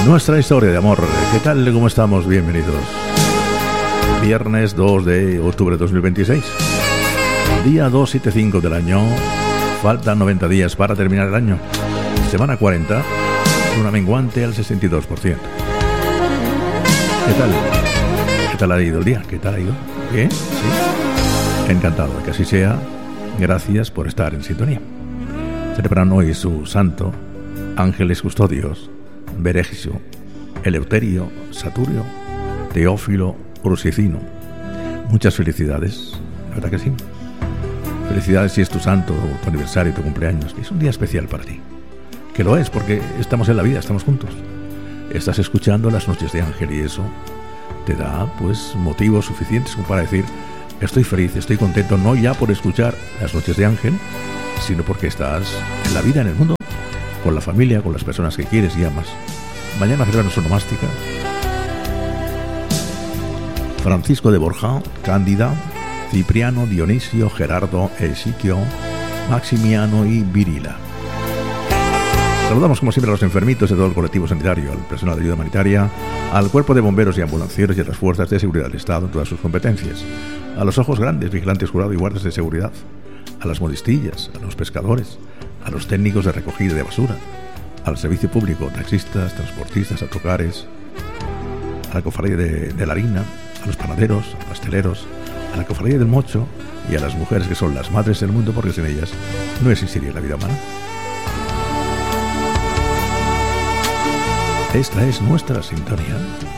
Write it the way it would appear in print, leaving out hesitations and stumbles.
Nuestra historia de amor. ¿Qué tal? ¿Cómo estamos? Bienvenidos. Viernes 2 de octubre de 2026. Día 275 del año. Faltan 90 días para terminar el año. Semana 40. Luna menguante al 62%. ¿Qué tal? ¿Qué tal ha ido el día? ¿Qué tal ha ido? ¿Bien? Sí. Encantado de que así sea. Gracias por estar en sintonía. Celebran hoy su santo, ángeles custodios, Beregisio, Eleuterio, Saturio, Teófilo, Urusicino. Muchas felicidades, la verdad que sí. Felicidades si es tu santo, tu aniversario, tu cumpleaños. Es un día especial para ti. Que lo es porque estamos en la vida, estamos juntos. Estás escuchando las noches de Ángel y eso te da pues motivos suficientes como para decir estoy feliz, estoy contento, no ya por escuchar las noches de Ángel, sino porque estás en la vida, en el mundo, con la familia, con las personas que quieres y amas. Mañana celebran su onomástica. Francisco de Borja, Cándida, Cipriano, Dionisio, Gerardo, Esiquio, Maximiano y Virila. Saludamos como siempre a los enfermitos de todo el colectivo sanitario, al personal de ayuda humanitaria, al cuerpo de bomberos y ambulancieros y a las fuerzas de seguridad del Estado en todas sus competencias, a los ojos grandes, vigilantes, jurados y guardias de seguridad, a las modistillas, a los pescadores, a los técnicos de recogida de basura, al servicio público, taxistas, transportistas, autocares, a la cofradía de la harina, a los panaderos, a pasteleros, a la cofradía del mocho y a las mujeres que son las madres del mundo porque sin ellas no existiría la vida humana. Esta es nuestra sintonía.